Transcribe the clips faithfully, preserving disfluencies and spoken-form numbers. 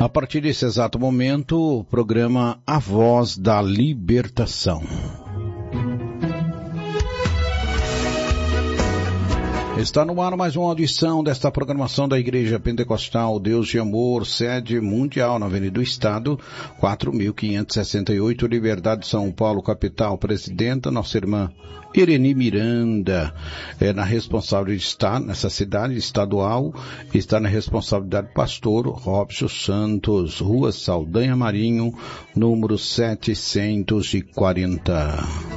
A partir desse exato momento, o programa A Voz da Libertação. Está no ar mais uma audição desta programação da Igreja Pentecostal Deus de Amor, sede mundial na Avenida do Estado, quatro mil quinhentos e sessenta e oito, Liberdade, São Paulo, capital. Presidenta, nossa irmã Ireni Miranda, é na responsável de estar nessa cidade estadual, está na responsabilidade do pastor Robson Santos, Rua Saldanha Marinho, número setecentos e quarenta.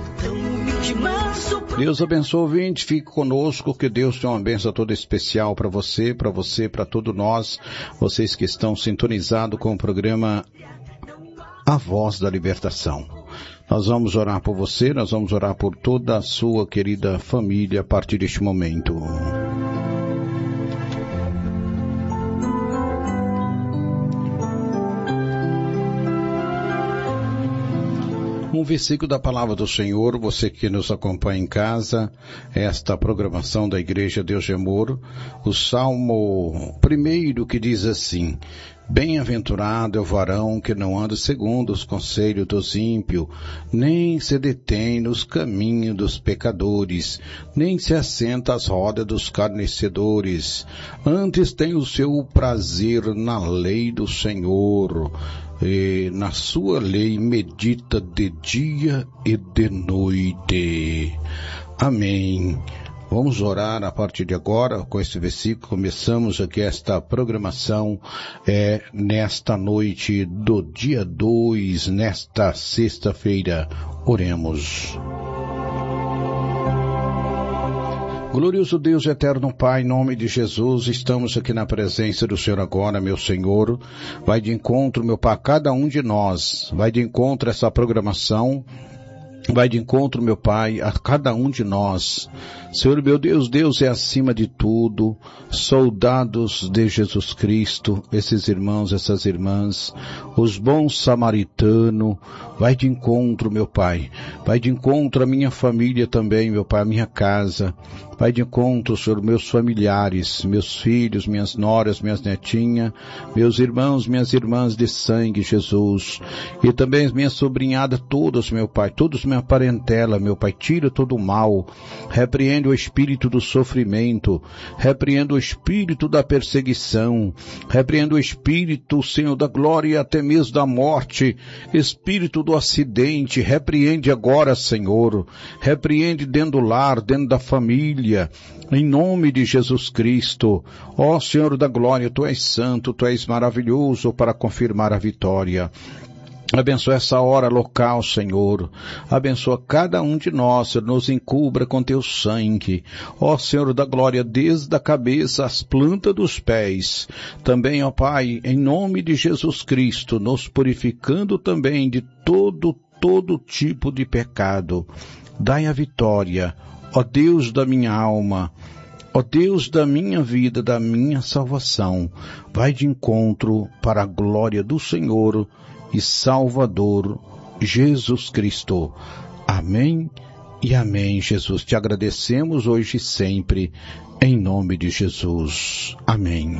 Deus abençoe o ouvinte, fique conosco, que Deus tenha uma bênção toda especial para você, para você, para todos nós, vocês que estão sintonizados com o programa A Voz da Libertação. Nós vamos orar por você, nós vamos orar por toda a sua querida família a partir deste momento. Um versículo da Palavra do Senhor, você que nos acompanha em casa, esta programação da Igreja Deus de Amor, o Salmo primeiro que diz assim: bem-aventurado é o varão que não anda segundo os conselhos dos ímpios, nem se detém nos caminhos dos pecadores, nem se assenta às rodas dos carnecedores. Antes tem o seu prazer na lei do Senhor, e na sua lei medita de dia e de noite. Amém. Vamos orar a partir de agora com esse versículo. Começamos aqui esta programação é, nesta noite do dia dois, nesta sexta-feira. Oremos. Glorioso Deus eterno Pai, em nome de Jesus, estamos aqui na presença do Senhor agora, meu Senhor. Vai de encontro, meu Pai, a cada um de nós. Vai de encontro a essa programação. Vai de encontro, meu Pai, a cada um de nós. Senhor, meu Deus, Deus é acima de tudo. Soldados de Jesus Cristo, esses irmãos, essas irmãs, os bons samaritanos, vai de encontro, meu Pai. Vai de encontro a minha família também, meu Pai, a minha casa. Vai de encontro, Senhor, meus familiares, meus filhos, minhas noras, minhas netinhas, meus irmãos, minhas irmãs de sangue, Jesus. E também as minhas sobrinhadas todas, meu Pai, todos minha parentela, meu Pai. Tira todo o mal, repreende o espírito do sofrimento, repreende o espírito da perseguição, repreende o espírito, Senhor, da glória e até mesmo da morte, espírito do acidente, repreende agora, Senhor, repreende dentro do lar, dentro da família, em nome de Jesus Cristo. Ó Senhor da glória, Tu és santo, Tu és maravilhoso para confirmar a vitória. Abençoa essa hora local, Senhor. Abençoa cada um de nós, Senhor, nos encubra com Teu sangue. Ó Senhor da glória, desde a cabeça às plantas dos pés. Também, ó Pai, em nome de Jesus Cristo, nos purificando também de todo, todo tipo de pecado. Dai a vitória, ó Deus da minha alma, ó Deus da minha vida, da minha salvação. Vai de encontro para a glória do Senhor e Salvador Jesus Cristo. Amém e amém, Jesus. Te agradecemos hoje e sempre, em nome de Jesus. Amém.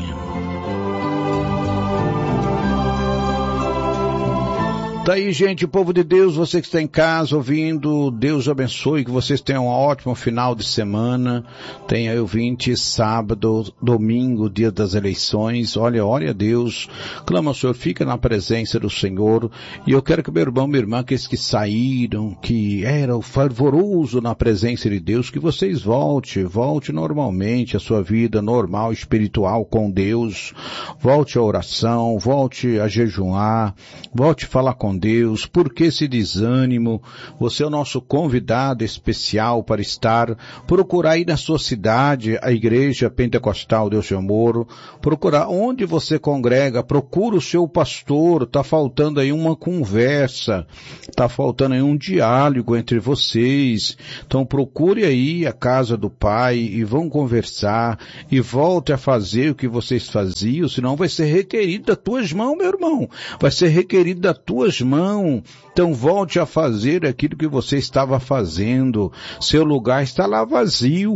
Daí, gente, povo de Deus, você que está em casa ouvindo, Deus abençoe, que vocês tenham um ótimo final de semana. Tenha ouvinte, sábado, domingo, dia das eleições. Olha, olha a Deus, clama ao Senhor, fica na presença do Senhor. E eu quero que meu irmão, minha irmã, aqueles que saíram, que eram fervoroso na presença de Deus, que vocês voltem, volte normalmente a sua vida normal, espiritual com Deus. Volte à oração, volte a jejuar, volte a falar com Deus. Por que esse desânimo? Você é o nosso convidado especial para estar, procurar aí na sua cidade, a Igreja Pentecostal Deus de Amor, procurar onde você congrega, procura o seu pastor. Tá faltando aí uma conversa, tá faltando aí um diálogo entre vocês. Então procure aí a casa do Pai e vão conversar e volte a fazer o que vocês faziam, senão vai ser requerido das tuas mãos, meu irmão. Vai ser requerido das tuas mãos. Então volte a fazer aquilo que você estava fazendo. Seu lugar está lá vazio.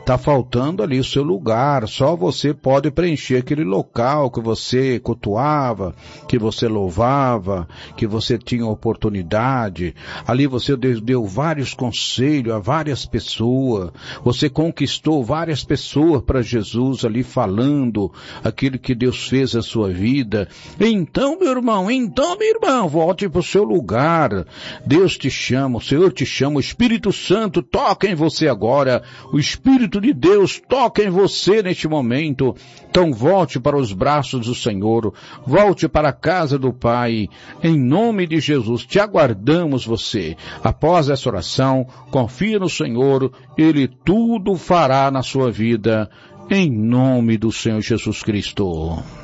Tá faltando ali o seu lugar, só você pode preencher aquele local que você cultuava, que você louvava, que você tinha oportunidade. Ali você deu vários conselhos a várias pessoas, você conquistou várias pessoas para Jesus ali falando aquilo que Deus fez na sua vida. Então, meu irmão, então, meu irmão, volte para o seu lugar. Deus te chama, o Senhor te chama, o Espírito Santo toca em você agora, o Espírito de Deus toca em você neste momento. Então volte para os braços do Senhor, volte para a casa do Pai, em nome de Jesus. Te aguardamos você. Após essa oração, confia no Senhor, Ele tudo fará na sua vida, em nome do Senhor Jesus Cristo.